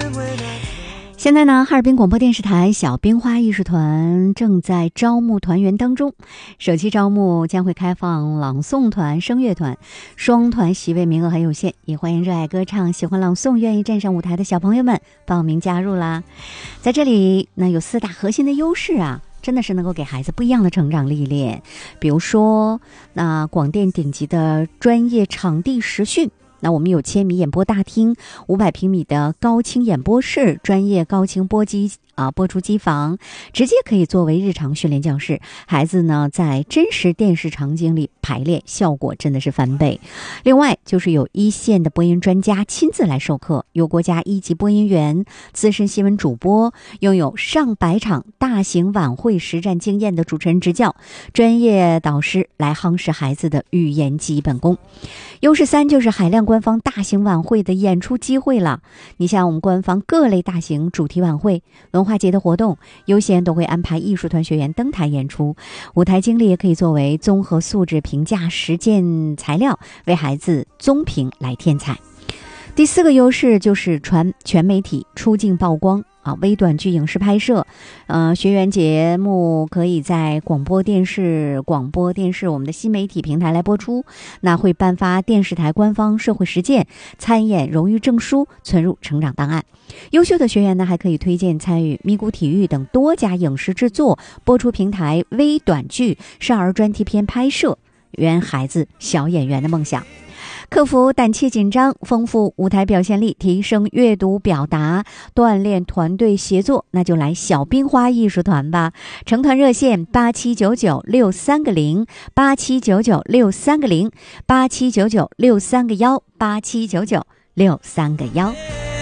现在呢，哈尔滨广播电视台小冰花艺术团正在招募团员当中，首期招募将会开放朗诵团、声乐团，双团席位名额很有限，也欢迎热爱歌唱、喜欢朗诵、愿意站上舞台的小朋友们报名加入啦。在这里呢，有4大核心的优势啊，真的是能够给孩子不一样的成长历练。比如说，那广电顶级的专业场地实训。那我们有1000米演播大厅，500平米的高清演播室，专业高清播出机房，直接可以作为日常训练教室。孩子呢，在真实电视场景里排练，效果真的是翻倍。另外，就是有1线的播音专家亲自来授课，有国家1级播音员、资深新闻主播，拥有上百场大型晚会实战经验的主持人执教，专业导师来夯实孩子的语言基本功。优势3就是海量官方大型晚会的演出机会了。你像我们官方各类大型主题晚会、文化节的活动，优先都会安排艺术团学员登台演出，舞台经历也可以作为综合素质评价实践材料，为孩子综评来添彩。第4个优势就是全媒体出镜曝光微短剧影视拍摄，学员节目可以在广播电视我们的新媒体平台来播出，那会颁发电视台官方社会实践参演荣誉证书，存入成长档案。优秀的学员呢，还可以推荐参与咪咕体育等多家影视制作、播出平台微短剧、少儿专题片拍摄，圆孩子小演员的梦想。克服胆怯紧张，丰富舞台表现力，提升阅读表达，锻炼团队协作，那就来小冰花艺术团吧。成团热线879963个0，879963个0，879963个1，879963个1。